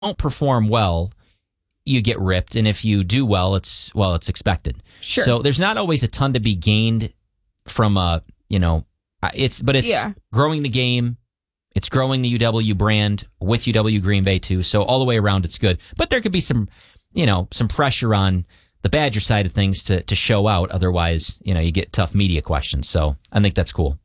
don't perform well, you get ripped, and if you do well, it's expected. Sure. So there's not always a ton to be gained from it's growing the game. It's growing the UW brand with UW Green Bay too. So all the way around, it's good. But there could be some pressure on the Badger side of things to show out. Otherwise, you get tough media questions. So I think that's cool.